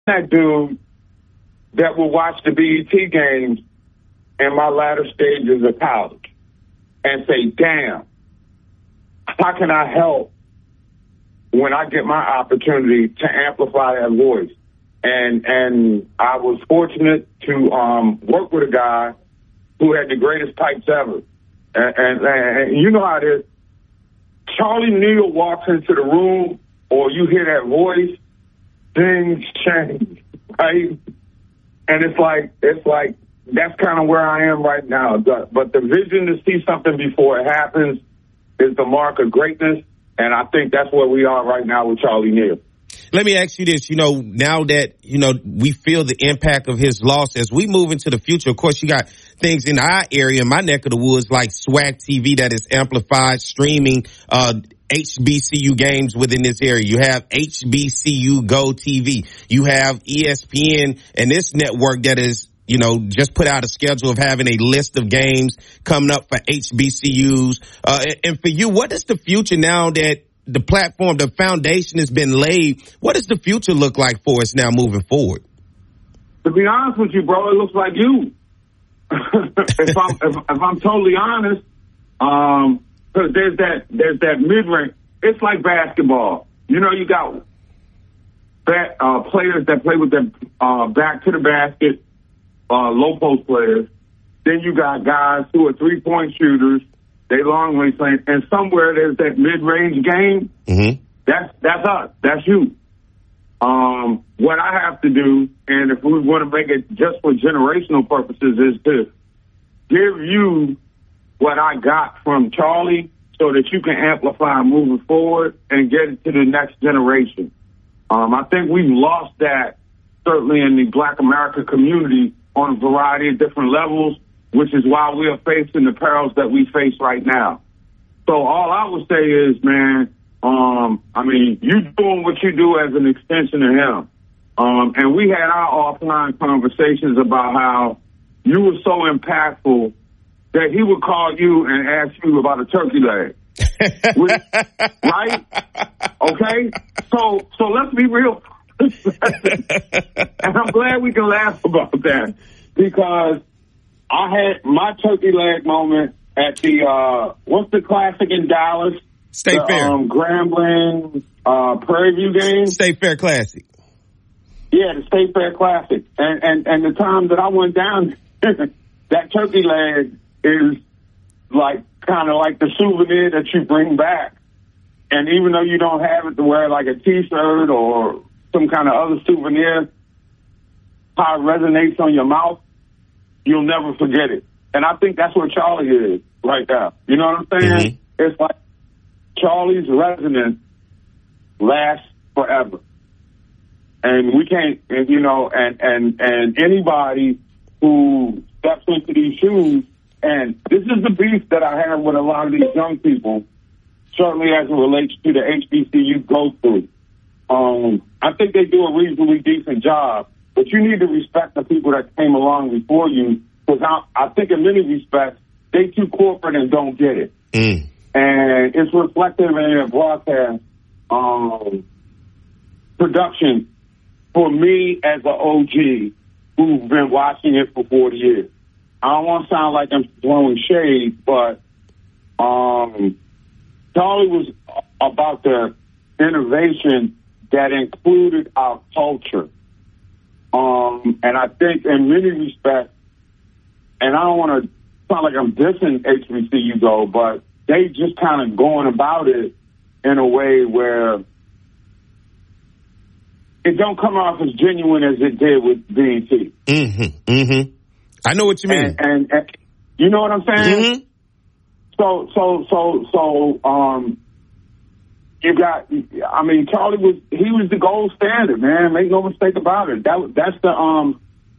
that dude that will watch the BET games in my latter stages of college and say, damn, how can I help when I get my opportunity to amplify that voice? And I was fortunate to work with a guy who had the greatest pipes ever. And you know how it is. Charlie Neal walks into the room or you hear that voice, things change, right? And it's like that's kind of where I am right now. But the vision to see something before it happens is the mark of greatness, and I think that's where we are right now with Charlie Neal. Let me ask you this, now that, we feel the impact of his loss as we move into the future, of course, you got things in our area, in my neck of the woods, like Swag TV that is amplified, streaming, HBCU games within this area. You have HBCU Go TV. You have ESPN and this network that is, just put out a schedule of having a list of games coming up for HBCUs. And for you, what is the future now that the platform, the foundation has been laid? What does the future look like for us now moving forward? To be honest with you, bro, it looks like you. if I'm totally honest, because there's that mid-range. It's like basketball. You got players that play with their back to the basket, low post players. Then you got guys who are 3-point shooters. They long range playing, and somewhere there's that mid-range game. Mm-hmm. That's us. That's you. What I have to do, and if we want to make it just for generational purposes, is to give you what I got from Charlie so that you can amplify moving forward and get it to the next generation. I think we've lost that, certainly in the Black America community, on a variety of different levels, which is why we are facing the perils that we face right now. So all I would say is, man, you doing what you do as an extension of him. And we had our offline conversations about how you were so impactful that he would call you and ask you about a turkey leg. Right? Okay? So let's be real. And I'm glad we can laugh about that, because I had my turkey leg moment at the, what's the classic in Dallas? State Fair. Grambling, Prairie View game. State Fair Classic. Yeah, the State Fair Classic. And the time that I went down, that turkey leg is kind of like the souvenir that you bring back. And even though you don't have it to wear like a T-shirt or some kind of other souvenir, how it resonates on your mouth, you'll never forget it. And I think that's what Charlie is right now. You know what I'm saying? Mm-hmm. It's like Charlie's resonance lasts forever. And we can't, and anybody who steps into these shoes, and this is the beef that I have with a lot of these young people, certainly as it relates to the HBCU go through. I think they do a reasonably decent job, but you need to respect the people that came along before you, because I think in many respects, they too corporate and don't get it. Mm. And it's reflective in their broadcast production for me as an OG who's been watching it for 40 years. I don't want to sound like I'm throwing shade, but Charlie was about the innovation that included our culture. And I think in many respects, and I don't want to sound like I'm dissing HBCU Go, but they just kind of going about it in a way where it don't come off as genuine as it did with BET. Mm-hmm. Mm-hmm. I know what you mean. And you know what I'm saying? Mm-hmm. So, you got, Charlie was the gold standard, man. Make no mistake about it. That's the,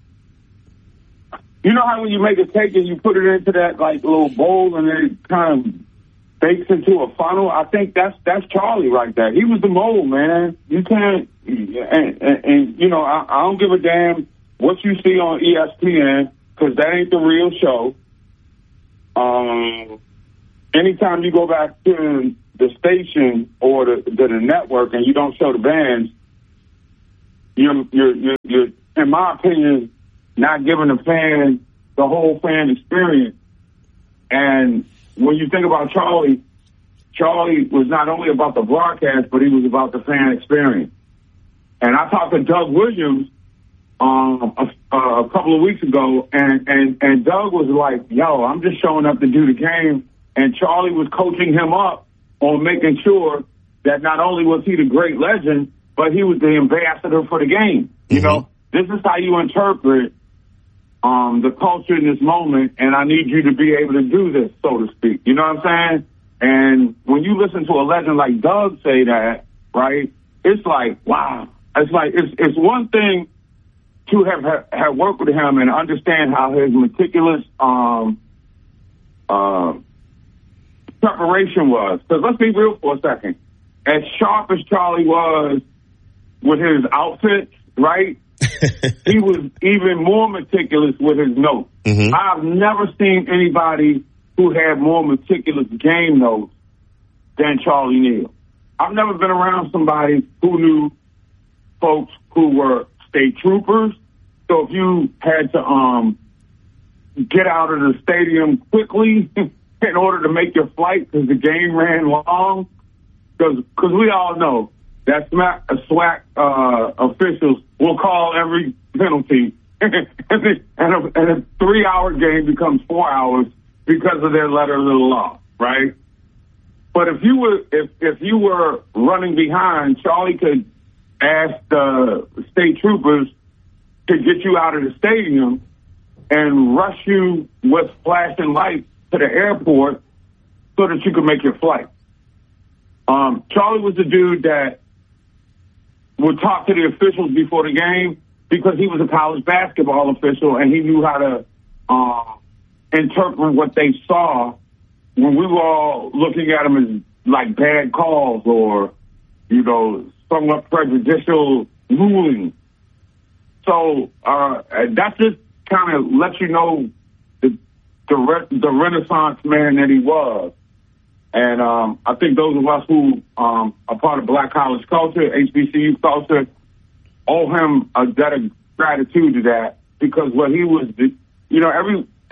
you know how when you make a cake and you put it into that like little bowl and then it kind of bakes into a funnel? I think that's Charlie right there. He was the mold, man. You can't, and I don't give a damn what you see on ESPN, because that ain't the real show. Anytime you go back to the station or the network and you don't show the bands, you're, in my opinion, not giving the fan the whole fan experience. And when you think about Charlie was not only about the broadcast, but he was about the fan experience. And I talked to Doug Williams a couple of weeks ago, and Doug was like, yo, I'm just showing up to do the game. And Charlie was coaching him up on making sure that not only was he the great legend, but he was the ambassador for the game. You know, this is how you interpret the culture in this moment, and I need you to be able to do this, so to speak. You know what I'm saying? And when you listen to a legend like Doug say that, right, it's like, wow. It's like, it's one thing to have worked with him and understand how his meticulous preparation was. Because let's be real for a second. As sharp as Charlie was with his outfits, right, he was even more meticulous with his notes. I've never seen anybody who had more meticulous game notes than Charlie Neal. I've never been around somebody who knew folks who were state troopers. So if you had to get out of the stadium quickly in order to make your flight because the game ran long, because we all know that SWAC officials will call every penalty, and a 3-hour game becomes 4 hours because of their letter of the law, right? But if you were running behind, Charlie could ask the state troopers to get you out of the stadium and rush you with flashing lights to the airport so that you could make your flight. Charlie was the dude that would talk to the officials before the game because he was a college basketball official and he knew how to interpret what they saw when we were all looking at them as like bad calls or, you know, somewhat prejudicial ruling. So that just kind of lets you know the Renaissance man that he was. And I think those of us who are part of Black college culture, HBCU culture, owe him a debt of gratitude to that because what he was, you know,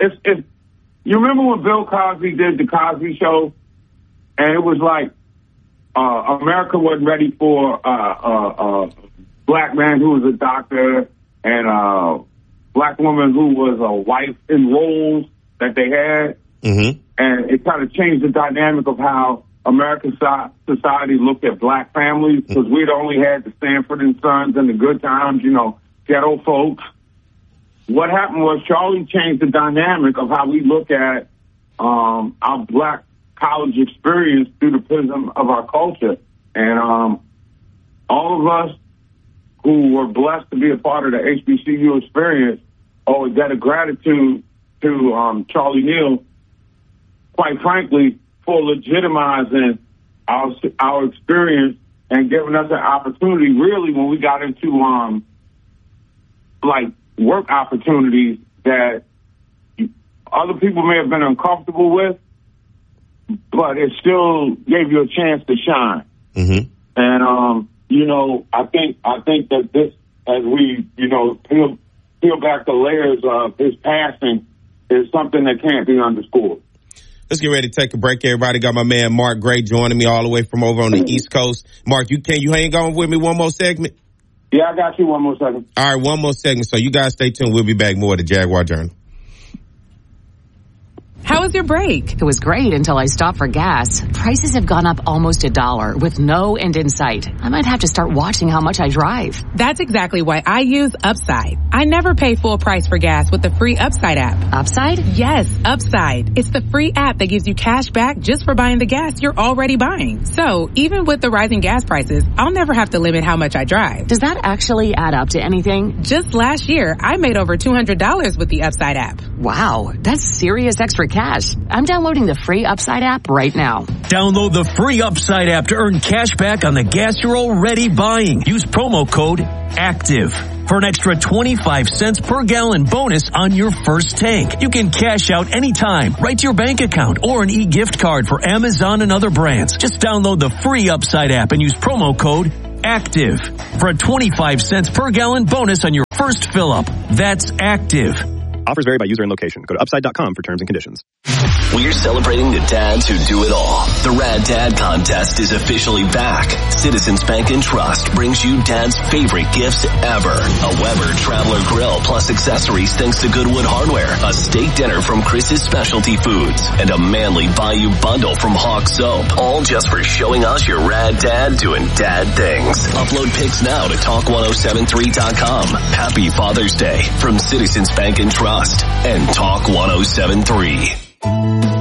you remember when Bill Cosby did the Cosby Show, and it was like America wasn't ready for a black man who was a doctor and a black woman who was a wife in roles that they had. And it kind of changed the dynamic of how American society looked at black families because we'd only had the Sanford and Sons and the Good Times, you know, ghetto folks. What happened was Charlie changed the dynamic of how we look at our black college experience through the prism of our culture. And all of us who were blessed to be a part of the HBCU experience owe a debt of gratitude to Charlie Neal, quite frankly, for legitimizing our experience and giving us an opportunity, really, when we got into, like, work opportunities that other people may have been uncomfortable with, but it still gave you a chance to shine. And, you know, I think that this, as we, you know, peel back the layers of his passing, is something that can't be underscored. Let's get ready to take a break, everybody. Got my man Mark Gray joining me all the way from over on the East Coast. Mark, can you hang on with me one more segment? Yeah, I got you one more second. All right, one more segment. So you guys stay tuned. We'll be back more at the Jaguar Journal. How was your break? It was great until I stopped for gas. Prices have gone up almost $1 with no end in sight. I might have to start watching how much I drive. That's exactly why I use Upside. I never pay full price for gas with the free Upside app. Upside? Yes, Upside. It's the free app that gives you cash back just for buying the gas you're already buying. So even with the rising gas prices, I'll never have to limit how much I drive. Does that actually add up to anything? Just last year, I made over $200 with the Upside app. Wow, that's serious extra cash. I'm downloading the free Upside app right now. Download the free Upside app to earn cash back on the gas you're already buying. Use promo code ACTIVE for an extra 25 cents per gallon bonus on your first tank. You can cash out anytime, right to your bank account, or an e-gift card for Amazon and other brands. Just download the free Upside app and use promo code ACTIVE for a 25 cents per gallon bonus on your first fill-up. That's ACTIVE. Offers vary by user and location. Go to upside.com for terms and conditions. We're celebrating the dads who do it all. The Rad Dad Contest is officially back. Citizens Bank and Trust brings you Dad's favorite gifts ever. A Weber Traveler Grill plus accessories thanks to Goodwood Hardware. A steak dinner from Chris's Specialty Foods. And a Manly Bayou bundle from Hawk Soap. All just for showing us your rad dad doing dad things. Upload pics now to Talk1073.com. Happy Father's Day from Citizens Bank and Trust and Talk 1073.